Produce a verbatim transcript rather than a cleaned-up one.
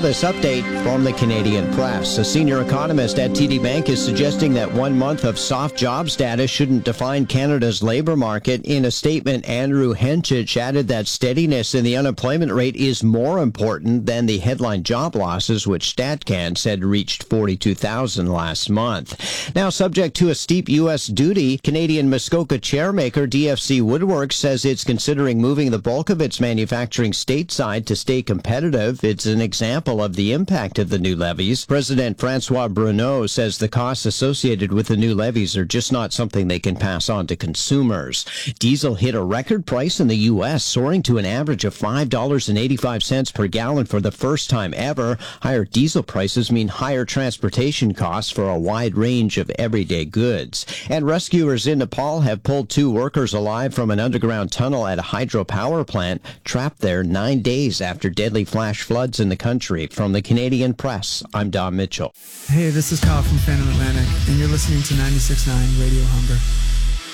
this update from the Canadian Press. A senior economist at T D Bank is suggesting that one month of soft jobs data shouldn't define Canada's labor market. In a statement, Andrew Henchich added that steadiness in the unemployment rate is more important than the headline job losses, which StatCan said reached forty-two thousand last month. Now, subject to a steep U S duty, Canadian Muskoka chairmaker D F C Woodworks says it's considering moving the bulk of its manufacturing stateside to stay competitive. It's an example of the impact of the new levies. President Francois Bruneau says the costs associated with the new levies are just not something they can pass on to consumers. Diesel hit a record price in the U S, soaring to an average of five dollars and eighty-five cents per gallon for the first time ever. Higher diesel prices mean higher transportation costs for a wide range of everyday goods. And rescuers in Nepal have pulled two workers alive from an underground tunnel at a hydropower plant, trapped there nine days after deadly flash floods in the country. From the Canadian Press, I'm Don Mitchell. Hey, this is Kyle from Phantom Atlantic, and you're listening to ninety-six point nine Radio Hunger.